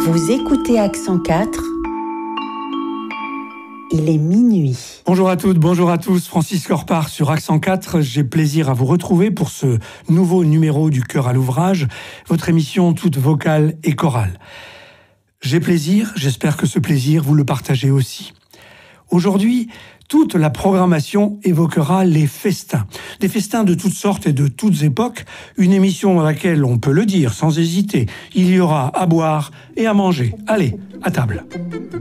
Vous écoutez Accent 4, il est minuit. Bonjour à toutes, bonjour à tous, Francis Corpart sur Accent 4. J'ai plaisir à vous retrouver pour ce nouveau numéro du Cœur à l'ouvrage, votre émission toute vocale et chorale. J'ai plaisir, j'espère que ce plaisir vous le partagez aussi. Aujourd'hui, toute la programmation évoquera les festins. Des festins de toutes sortes et de toutes époques, une émission dans laquelle, on peut le dire sans hésiter, il y aura à boire et à manger. Allez, à table.